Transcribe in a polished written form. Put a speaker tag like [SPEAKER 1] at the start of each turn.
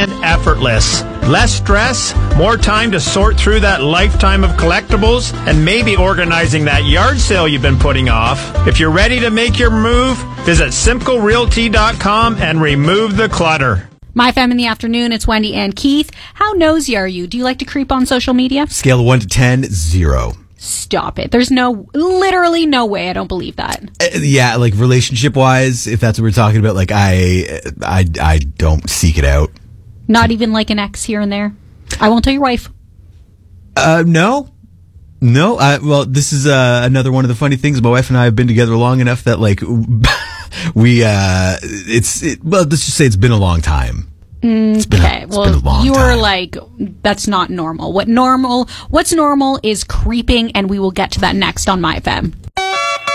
[SPEAKER 1] and effortless. Less stress, more time to sort through that lifetime of collectibles, and maybe organizing that yard sale you've been putting off. If you're ready to make your move, visit SimcoeRealty.com and remove the clutter.
[SPEAKER 2] My Femme in the Afternoon, it's Wendy and Keith. How nosy are you? Do you like to creep on social media?
[SPEAKER 3] Scale of 1 to 10, 0.
[SPEAKER 2] Stop it. There's literally no way. I don't believe that.
[SPEAKER 3] Yeah, like relationship wise, if that's what we're talking about, like I don't seek it out.
[SPEAKER 2] Not even like an ex here and there? I won't tell your wife.
[SPEAKER 3] No. Well, this is another one of the funny things. My wife and I have been together long enough that like let's just say it's been a long time. It's been a long
[SPEAKER 2] you
[SPEAKER 3] time.
[SPEAKER 2] were like, that's not normal. What's normal is creeping, and we will get to that next on My FM.